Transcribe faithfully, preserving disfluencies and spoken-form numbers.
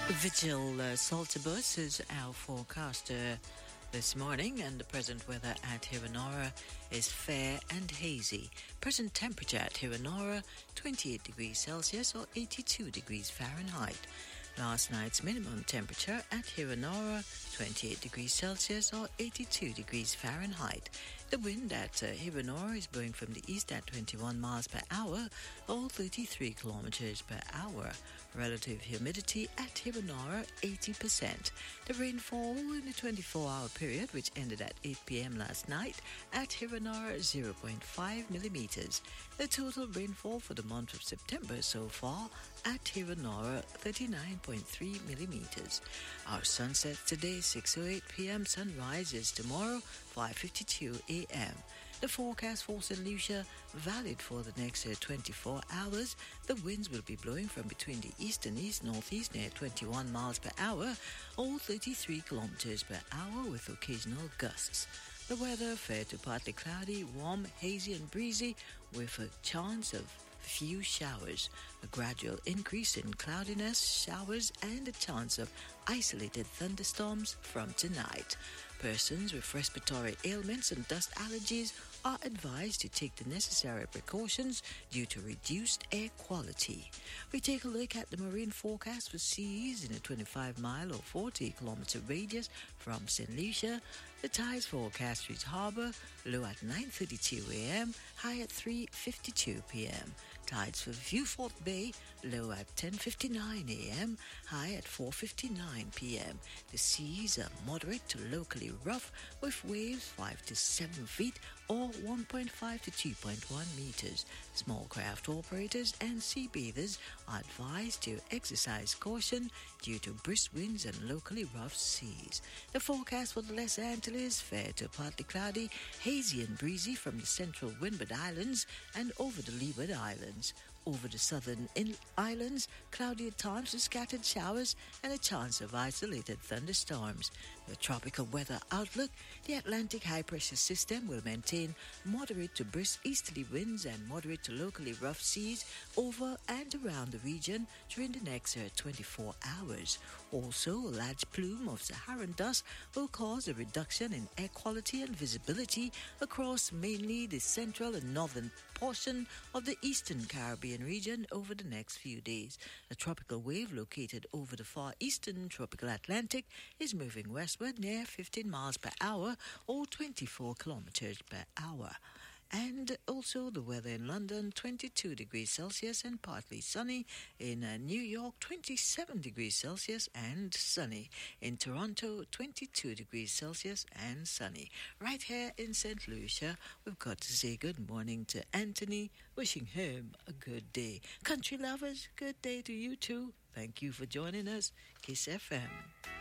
Vigil uh, Saltibus is our forecaster this morning, and the present weather at Hiranora is fair and hazy. Present temperature at Hiranora, twenty-eight degrees Celsius or eighty-two degrees Fahrenheit. Last night's minimum temperature at Hiranora, twenty-eight degrees Celsius or eighty-two degrees Fahrenheit. The wind at uh, Hiranora is blowing from the east at twenty-one miles per hour or thirty-three kilometers per hour. Relative humidity at Hiranora, eighty percent. The rainfall in the twenty-four hour period, which ended at eight p.m. last night, at Hiranora, zero point five millimeters. The total rainfall for the month of September so far at Hiranora, thirty-nine point three millimeters. Our sunset today, six oh eight p.m. Sunrise is tomorrow, five fifty-two a.m. The forecast for Saint Lucia, valid for the next uh, twenty-four hours. The winds will be blowing from between the east and east-northeast near twenty-one miles per hour or thirty-three kilometers per hour with occasional gusts. The weather fair to partly cloudy, warm, hazy and breezy with a chance of few showers, a gradual increase in cloudiness, showers and a chance of isolated thunderstorms from tonight. Persons with respiratory ailments and dust allergies are advised to take the necessary precautions due to reduced air quality. We take a look at the marine forecast for seas in a twenty-five mile or forty kilometer radius from Saint Lucia. The tides forecast reach harbour, low at nine thirty-two a.m., high at three fifty-two p.m. Tides for Viewfort Bay, low at ten fifty-nine a.m., high at four fifty-nine p.m. The seas are moderate to locally rough with waves five to seven feet or one point five to two point one meters. Small craft operators and sea bathers are advised to exercise caution due to brisk winds and locally rough seas. The forecast for the Lesser Antilles, fair to partly cloudy, hazy and breezy from the central Windward Islands and over the Leeward Islands. Over the southern in- islands, cloudy at times with scattered showers and a chance of isolated thunderstorms. The tropical weather outlook, the Atlantic high-pressure system will maintain moderate to brisk easterly winds and moderate to locally rough seas over and around the region during the next uh, twenty-four hours. Also, a large plume of Saharan dust will cause a reduction in air quality and visibility across mainly the central and northern portion of the eastern Caribbean region over the next few days. A tropical wave located over the far eastern tropical Atlantic is moving westward near fifteen miles per hour or twenty-four kilometers per hour. And also the weather in London, twenty-two degrees Celsius and partly sunny. In uh, New York, twenty-seven degrees Celsius and sunny. In Toronto, twenty-two degrees Celsius and sunny. Right here in Saint Lucia, we've got to say good morning to Anthony, wishing him a good day. Country lovers, good day to you too. Thank you for joining us. Kiss F M.